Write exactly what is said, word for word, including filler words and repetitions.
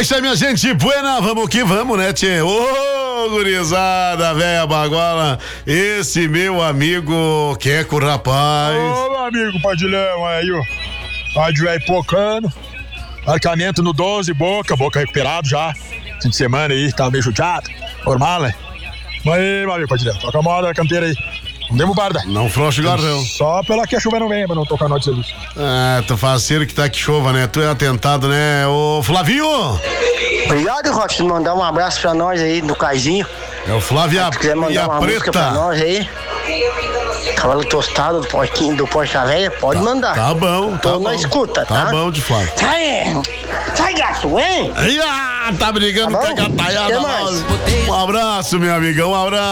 isso aí, minha gente. Buena, vamos que vamos, né, tchê? Ô, gurizada, velha baguala. Esse meu amigo Queco, rapaz. Ô, meu amigo Padilhão, aí, ó. Rádio aí pocando. Marcamento no doze, boca, boca recuperado já. Fim de semana aí, tava meio judiado. Normal, né? Mas aí, meu amigo Padilhão, toca a moda da canteira aí. Não demos barda. Não frouxe o garrão. Só pela que a chuva não venha pra não tocar noite de luz. Ah, tu faceiro que tá que chova, né? Tu é atentado, né? Ô, Flavinho! Obrigado, Rocha, de mandar um abraço pra nós aí do Caizinho. É o Flávio Se quiser e mandar a uma música pra Preta. nós aí. Cavalo tostado do porquinho do Porsche Velha, pode Tá, mandar. tá bom, tá Tô bom. na escuta, tá? Tá bom, de Flávio. Sai, sai, gato, hein? Ih, ah, tá brigando Tá com a bom? gataiada. Até mais. Um abraço, meu amigão, um abraço.